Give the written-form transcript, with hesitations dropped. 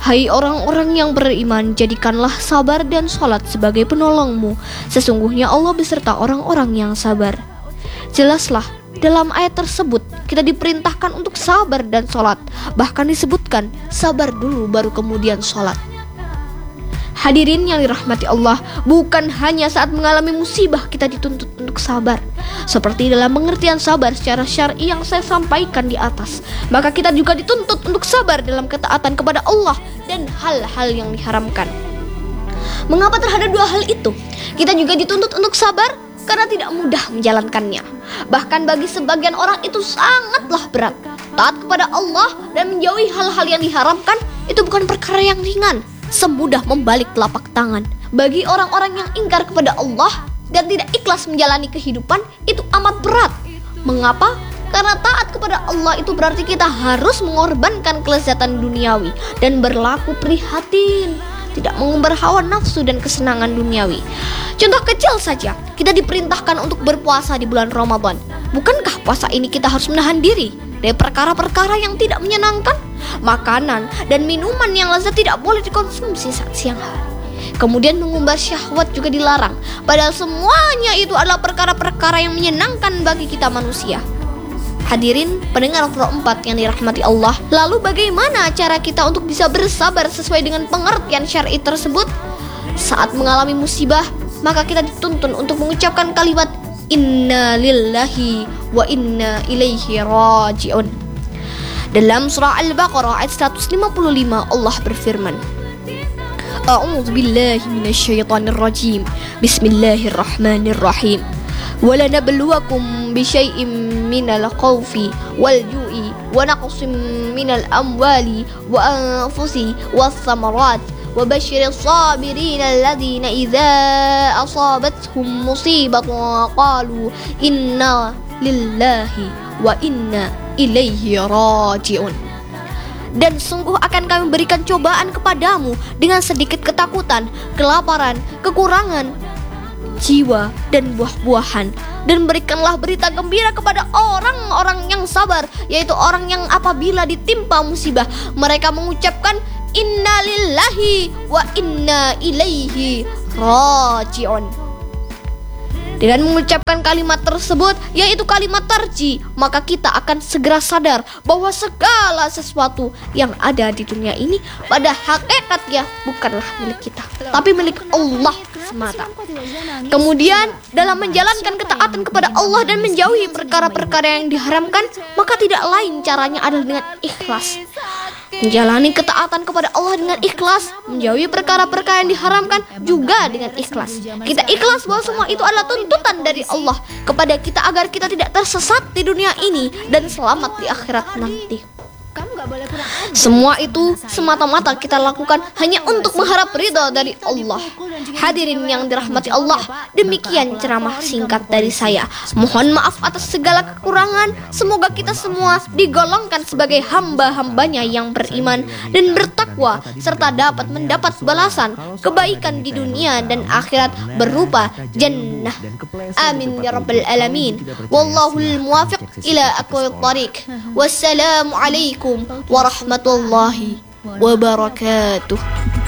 Hai orang-orang yang beriman, jadikanlah sabar dan sholat sebagai penolongmu. Sesungguhnya Allah beserta orang-orang yang sabar. Jelaslah, dalam ayat tersebut kita diperintahkan untuk sabar dan sholat. Bahkan disebutkan sabar dulu baru kemudian sholat. Hadirin yang dirahmati Allah, bukan hanya saat mengalami musibah kita dituntut untuk sabar. Seperti dalam pengertian sabar secara syar'i yang saya sampaikan di atas, maka kita juga dituntut untuk sabar dalam ketaatan kepada Allah dan hal-hal yang diharamkan. Mengapa terhadap dua hal itu kita juga dituntut untuk sabar? Karena tidak mudah menjalankannya. Bahkan bagi sebagian orang itu sangatlah berat. Taat kepada Allah dan menjauhi hal-hal yang diharamkan itu bukan perkara yang ringan, semudah membalik telapak tangan. Bagi orang-orang yang ingkar kepada Allah dan tidak ikhlas menjalani kehidupan, itu amat berat. Mengapa? Karena taat kepada Allah itu berarti kita harus mengorbankan kelezatan duniawi dan berlaku prihatin, tidak mengumbar hawa nafsu dan kesenangan duniawi. Contoh kecil saja, kita diperintahkan untuk berpuasa di bulan Ramadan. Bukankah puasa ini kita harus menahan diri dari perkara-perkara yang tidak menyenangkan? Makanan dan minuman yang lezat tidak boleh dikonsumsi saat siang hari. Kemudian mengumbar syahwat juga dilarang. Padahal semuanya itu adalah perkara-perkara yang menyenangkan bagi kita manusia. Hadirin pendengar Pro 4 yang dirahmati Allah, lalu bagaimana cara kita untuk bisa bersabar sesuai dengan pengertian syar'i tersebut? Saat mengalami musibah, maka kita dituntun untuk mengucapkan kalimat Inna lillahi wa inna ilaihi raji'un. Dalam surah Al-Baqarah ayat 155 Allah berfirman, A'udzu billahi minasyaitonir rajim. Bismillahirrahmanirrahim. وَلَنَبْلُوَكُمْ بِشَيْءٍ مِّنَ الْخَوْفِ وَالْجُوعِ وَنَقْصٍ مِّنَ الْأَمْوَالِ وَأَنفُسِ وَالثَّمَرَاتِ وَبَشِّرِ الصَّابِرِينَ الَّذِينَ إِذَا أَصَابَتْهُمْ مُصِيبَةٌ قَالُوا إِنَّا لِلَّهِ وَإِنَّا إِلَيْهِ رَاجِعُونَ. Dan sungguh akan kami berikan cobaan kepadamu dengan sedikit ketakutan, kelaparan, kekurangan jiwa dan buah-buahan. Dan berikanlah berita gembira kepada orang-orang yang sabar, yaitu orang yang apabila ditimpa musibah mereka mengucapkan Inna lillahi wa inna ilaihi raji'un. Dengan mengucapkan kalimat tersebut, yaitu kalimat tarji, maka kita akan segera sadar bahwa segala sesuatu yang ada di dunia ini pada hakikatnya bukanlah milik kita, tapi milik Allah semata. Kemudian dalam menjalankan ketaatan kepada Allah dan menjauhi perkara-perkara yang diharamkan, maka tidak lain caranya adalah dengan ikhlas. Menjalani ketaatan kepada Allah dengan ikhlas, menjauhi perkara-perkara yang diharamkan juga dengan ikhlas. Kita ikhlas bahwa semua itu adalah tuntutan dari Allah kepada kita agar kita tidak tersesat di dunia ini dan selamat di akhirat nanti. Semua itu semata-mata kita lakukan hanya untuk mengharap ridha dari Allah. Hadirin yang dirahmati Allah, demikian ceramah singkat dari saya. Mohon maaf atas segala kekurangan. Semoga kita semua digolongkan sebagai hamba-hambanya yang beriman dan bertakwa, serta dapat mendapat balasan kebaikan di dunia dan akhirat berupa jannah. Amin ya rabbal alamin. Wallahul muwafiq ila aqwamit thariq. Wassalamu alaikum warahmatullahi wabarakatuh.